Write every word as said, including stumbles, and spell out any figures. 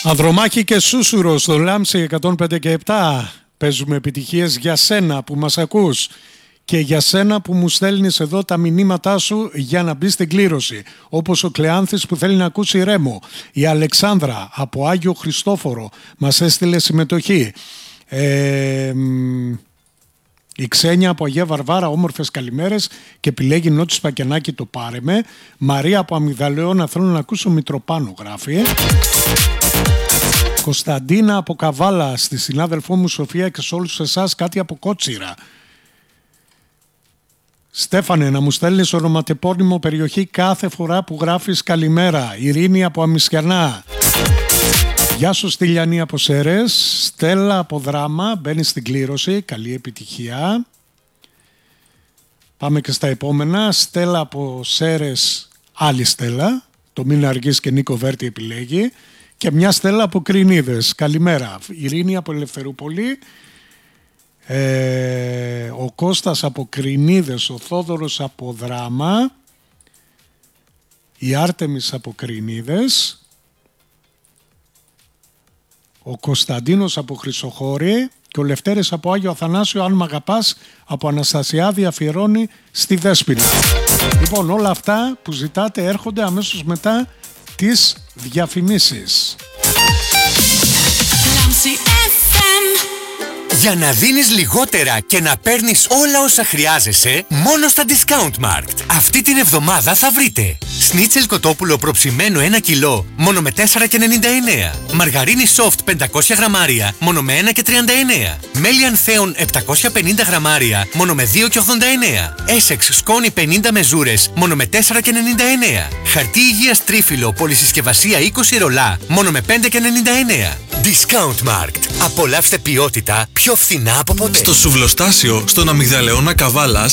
Ανδρομάχη και Σούσουρο στο Λάμψη εκατόν πέντε και επτά. Παίζουμε επιτυχίες για σένα που μας ακούς και για σένα που μου στέλνεις εδώ τα μηνύματά σου για να μπει στην κλήρωση. Όπως ο Κλεάνθης που θέλει να ακούσει Ρέμο. Η Αλεξάνδρα από Άγιο Χριστόφορο μας έστειλε συμμετοχή. Ε, η Ξένια από Αγία Βαρβάρα, όμορφες καλημέρες και επιλέγει Νότης Πακενάκη το πάρεμε. Μαρία από Αμυγδαλαιώνα, θέλω να ακούσω Μητροπάνο γράφει. Κωνσταντίνα από Καβάλα, στη συνάδελφό μου Σοφία και σε όλους εσάς κάτι από Κότσιρα. Στέφανε, να μου στέλνεις ονοματεπώνυμο περιοχή κάθε φορά που γράφεις καλημέρα. Ειρήνη από Αμισιανά. Γεια σου Στυλιανή από Σέρες. Στέλλα από Δράμα, μπαίνει στην κλήρωση. Καλή επιτυχία. Πάμε και στα επόμενα. Στέλλα από Σέρες, άλλη Στέλλα. Το Μην Αργείς και Νίκο Βέρτη επιλέγει. Και μια Στέλλα από Κρινίδες. Καλημέρα. Ειρήνη από Ελευθερούπολη. Ε, ο Κώστας από Κρινίδες. Ο Θόδωρος από Δράμα. Η Άρτεμις από Κρινίδες. Ο Κωνσταντίνος από Χρυσοχώρη. Και ο Λευτέρης από Άγιο Αθανάσιο, αν μ' αγαπάς, από Αναστασιάδη αφιερώνει στη Δέσποινα. Λοιπόν, όλα αυτά που ζητάτε έρχονται αμέσως μετά τις διαφημίσεις. Για να δίνεις λιγότερα και να παίρνεις όλα όσα χρειάζεσαι, μόνο στα Discount Markt. Αυτή την εβδομάδα θα βρείτε σνίτσελ κοτόπουλο προψημένο ένα κιλό, μόνο με τέσσερα και ενενήντα εννέα. Μαργαρίνη soft πεντακόσια γραμμάρια, μόνο με ένα και τριάντα εννέα. Μέλι ανθέων επτακόσια πενήντα γραμμάρια, μόνο με δύο και ογδόντα εννέα. Essex σκόνη πενήντα μεζούρες, μόνο με τέσσερα και ενενήντα εννέα. Χαρτί υγείας τρίφυλλο πολυσυσκευασία είκοσι ρολά, μόνο με πέντε και ενενήντα εννέα. Discount Markt. Απολαύστε ποιότητα πιο φθηνά από ποτέ. Στο Σουβλοστάσιο, στον Αμυγδαλαιώνα Καβάλας,